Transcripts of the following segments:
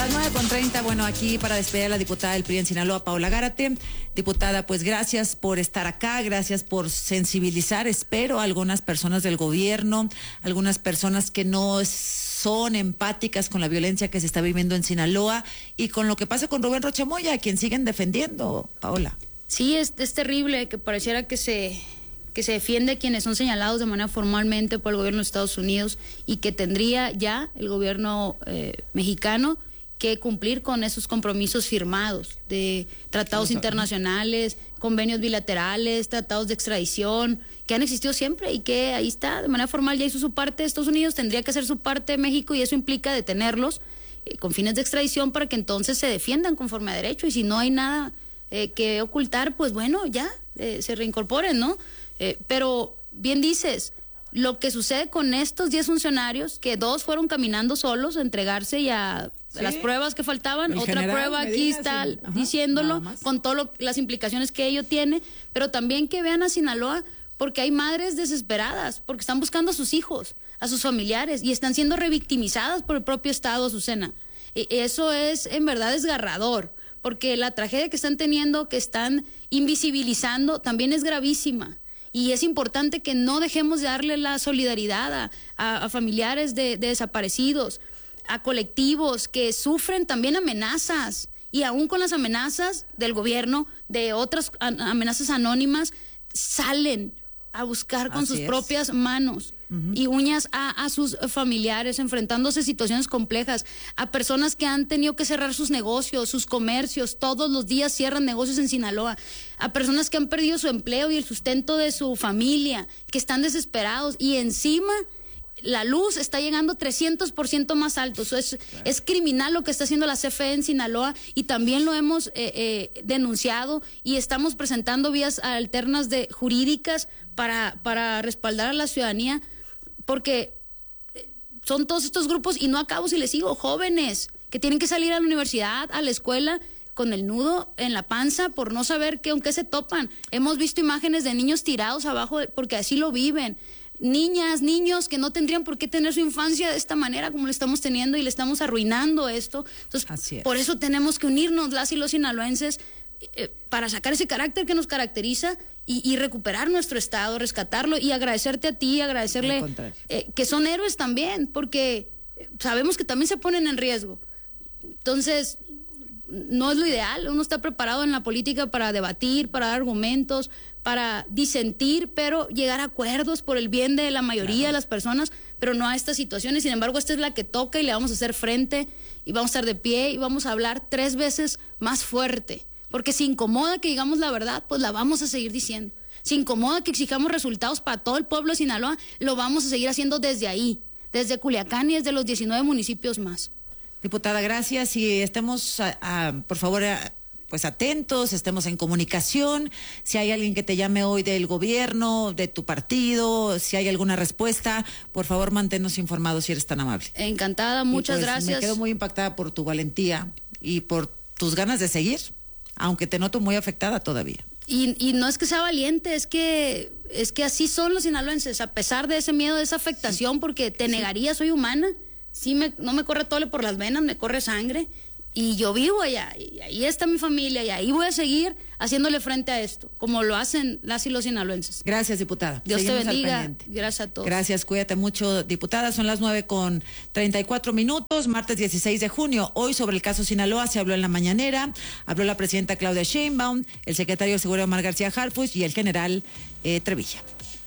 Las 9:30, bueno, aquí para despedir a la diputada del PRI en Sinaloa, Paola Gárate. Diputada, pues gracias por estar acá, gracias por sensibilizar, espero, a algunas personas del gobierno, algunas personas que no son empáticas con la violencia que se está viviendo en Sinaloa y con lo que pasa con Rubén Rocha Moya, a quien siguen defendiendo, Paola. Sí, es terrible que pareciera que se defiende a quienes son señalados de manera formalmente por el gobierno de Estados Unidos y que tendría ya el gobierno mexicano que cumplir con esos compromisos firmados de tratados internacionales, convenios bilaterales, tratados de extradición, que han existido siempre y que ahí está, de manera formal ya hizo su parte Estados Unidos, tendría que hacer su parte México y eso implica detenerlos con fines de extradición para que entonces se defiendan conforme a derecho y si no hay nada que ocultar, pues bueno, ya se reincorporen, ¿no? Pero bien dices, lo que sucede con estos 10 funcionarios, que 2 fueron caminando solos a entregarse y a las pruebas que faltaban, otra prueba aquí está diciéndolo, con todas las implicaciones que ello tiene, pero también que vean a Sinaloa, porque hay madres desesperadas, porque están buscando a sus hijos, a sus familiares, y están siendo revictimizadas por el propio Estado, Azucena. Eso es en verdad desgarrador, porque la tragedia que están teniendo, que están invisibilizando, también es gravísima. Y es importante que no dejemos de darle la solidaridad a familiares de desaparecidos, a colectivos que sufren también amenazas, y aún con las amenazas del gobierno, de otras amenazas anónimas, salen a buscar con sus propias manos y uñas a sus familiares, enfrentándose a situaciones complejas, a personas que han tenido que cerrar sus negocios, sus comercios, todos los días cierran negocios en Sinaloa, a personas que han perdido su empleo y el sustento de su familia, que están desesperados, y encima la luz está llegando 300% más alto. Eso es criminal lo que está haciendo la CFE en Sinaloa, y también lo hemos denunciado y estamos presentando vías alternas jurídicas para respaldar a la ciudadanía, porque son todos estos grupos, y no acabo si les sigo, jóvenes que tienen que salir a la universidad, a la escuela, con el nudo en la panza por no saber con qué se topan. Hemos visto imágenes de niños tirados abajo porque así lo viven. Niñas, niños que no tendrían por qué tener su infancia de esta manera como lo estamos teniendo, y le estamos arruinando esto. Entonces, por eso tenemos que unirnos las y los sinaloenses para sacar ese carácter que nos caracteriza y recuperar nuestro estado, rescatarlo, y agradecerte a ti, agradecerle que son héroes también, porque sabemos que también se ponen en riesgo. Entonces, no es lo ideal. Uno está preparado en la política para debatir, para dar argumentos, para disentir, pero llegar a acuerdos por el bien de la mayoría de las personas, pero no a estas situaciones. Sin embargo, esta es la que toca y le vamos a hacer frente, y vamos a estar de pie y vamos a hablar 3 veces más fuerte, porque si incomoda que digamos la verdad, pues la vamos a seguir diciendo. Si incomoda que exijamos resultados para todo el pueblo de Sinaloa, lo vamos a seguir haciendo desde ahí, desde Culiacán y desde los 19 municipios más. Diputada, gracias, y estemos, por favor, pues atentos, estemos en comunicación. Si hay alguien que te llame hoy del gobierno, de tu partido, si hay alguna respuesta, por favor, manténnos informados si eres tan amable. Encantada, muchas gracias. Me quedo muy impactada por tu valentía y por tus ganas de seguir, aunque te noto muy afectada todavía. Y no es que sea valiente, es que así son los sinaloenses, a pesar de ese miedo, de esa afectación, porque te negaría, soy humana. Sí, no me corre tole por las venas, me corre sangre, y yo vivo allá, y ahí está mi familia, y ahí voy a seguir haciéndole frente a esto, como lo hacen las y los sinaloenses. Gracias, diputada. Dios te bendiga. Gracias a todos. Gracias, cuídate mucho, diputada. Son las 9:34, martes 16 de junio. Hoy, sobre el caso Sinaloa, se habló en la mañanera, habló la presidenta Claudia Sheinbaum, el secretario de Seguridad Omar García Harfuch y el general Trevilla.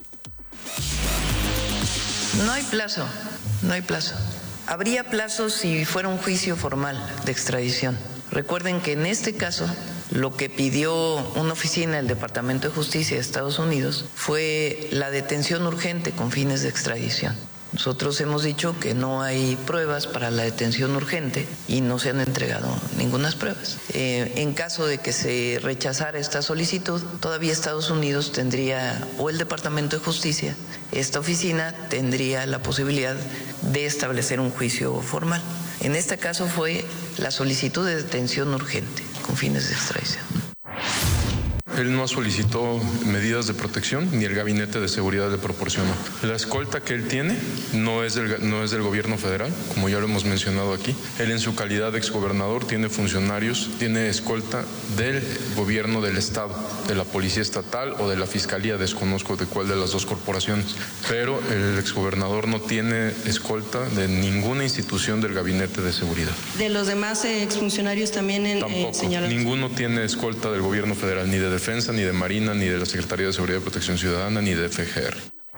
No hay plazo. Habría plazo si fuera un juicio formal de extradición. Recuerden que en este caso lo que pidió una oficina del Departamento de Justicia de Estados Unidos fue la detención urgente con fines de extradición. Nosotros hemos dicho que no hay pruebas para la detención urgente y no se han entregado ninguna pruebas. En caso de que se rechazara esta solicitud, todavía Estados Unidos tendría, o el Departamento de Justicia, esta oficina tendría la posibilidad de establecer un juicio formal. En este caso fue la solicitud de detención urgente con fines de extradición. Él no solicitó medidas de protección ni el Gabinete de Seguridad le proporcionó. La escolta que él tiene no es del gobierno federal, como ya lo hemos mencionado aquí. Él en su calidad de exgobernador tiene funcionarios, tiene escolta del gobierno del estado, de la policía estatal o de la fiscalía, desconozco de cuál de las dos corporaciones, pero el exgobernador no tiene escolta de ninguna institución del Gabinete de Seguridad. ¿De los demás exfuncionarios también señalados? Ninguno tiene escolta del gobierno federal, ni de Defensa, ni de Marina, ni de la Secretaría de Seguridad y Protección Ciudadana, ni de FGR.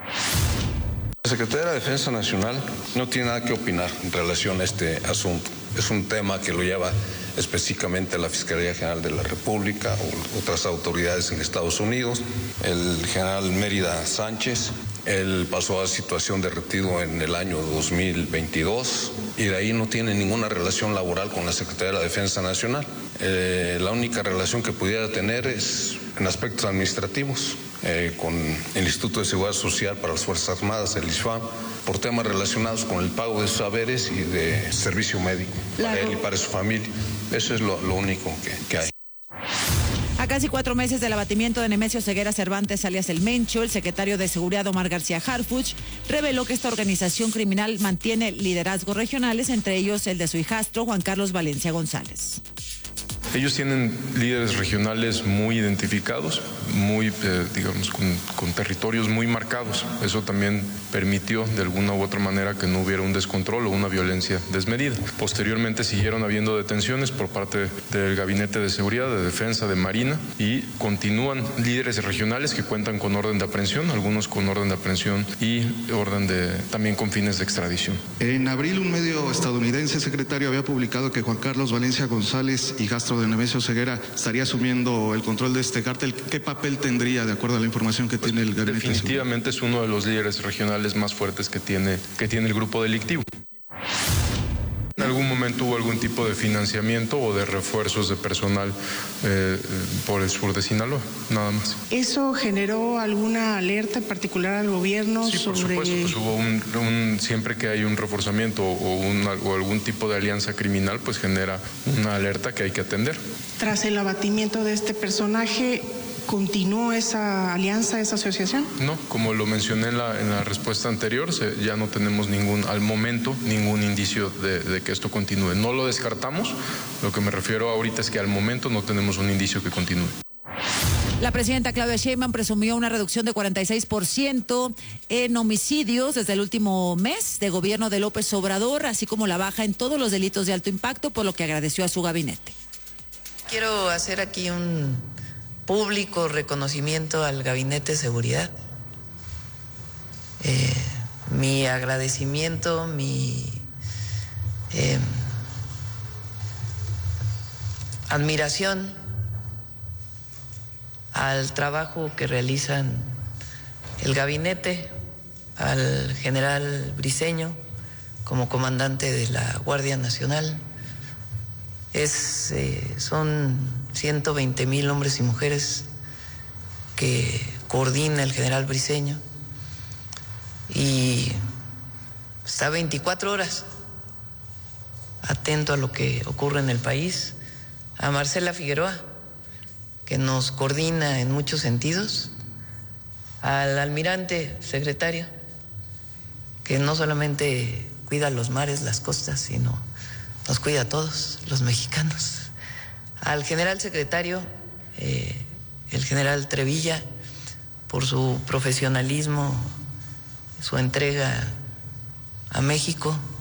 La Secretaría de Defensa Nacional no tiene nada que opinar en relación a este asunto. Es un tema que lo lleva específicamente la Fiscalía General de la República o otras autoridades en Estados Unidos. El general Mérida Sánchez, él pasó a situación de retiro en el año 2022 y de ahí no tiene ninguna relación laboral con la Secretaría de la Defensa Nacional. La única relación que pudiera tener es en aspectos administrativos con el Instituto de Seguridad Social para las Fuerzas Armadas, el ISFAM, por temas relacionados con el pago de sus haberes y de servicio médico para él y para su familia. Eso es lo único que hay. A casi 4 meses del abatimiento de Nemesio Ceguera Cervantes, alias El Mencho, el secretario de Seguridad Omar García Harfuch reveló que esta organización criminal mantiene liderazgos regionales, entre ellos el de su hijastro Juan Carlos Valencia González. Ellos tienen líderes regionales muy identificados, muy, digamos, con territorios muy marcados. Eso también permitió de alguna u otra manera que no hubiera un descontrol o una violencia desmedida. Posteriormente siguieron habiendo detenciones por parte del Gabinete de Seguridad, de Defensa, de Marina y continúan líderes regionales que cuentan con orden de aprehensión, algunos con orden de aprehensión y también con fines de extradición. En abril, un medio estadounidense, secretario, había publicado que Juan Carlos Valencia González, hijastro de Nemesio Ceguera, estaría asumiendo el control de este cártel. ¿Qué papel tendría, de acuerdo a la información que tiene el Gabinete? Definitivamente es uno de los líderes regionales más fuertes que tiene el grupo delictivo. ¿En algún momento hubo algún tipo de financiamiento o de refuerzos de personal por el sur de Sinaloa? Nada más. ¿Eso generó alguna alerta en particular al gobierno? Sí, por supuesto. Pues hubo siempre que hay un reforzamiento o algún tipo de alianza criminal, pues genera una alerta que hay que atender. Tras el abatimiento de este personaje, ¿continuó esa alianza, esa asociación? No, como lo mencioné en la respuesta anterior, ya no tenemos al momento ningún indicio de que esto continúe. No lo descartamos, lo que me refiero ahorita es que al momento no tenemos un indicio que continúe. La presidenta Claudia Sheinbaum presumió una reducción de 46% en homicidios desde el último mes de gobierno de López Obrador, así como la baja en todos los delitos de alto impacto, por lo que agradeció a su gabinete. Quiero hacer aquí un público reconocimiento al Gabinete de Seguridad. Mi agradecimiento, mi admiración al trabajo que realizan el gabinete, al general Briceño como comandante de la Guardia Nacional. Son 120,000 hombres y mujeres que coordina el general Briceño y está 24 horas atento a lo que ocurre en el país. A Marcela Figueroa, que nos coordina en muchos sentidos, al almirante secretario, que no solamente cuida los mares, las costas, sino nos cuida a todos los mexicanos. Al general secretario, el general Trevilla, por su profesionalismo, su entrega a México,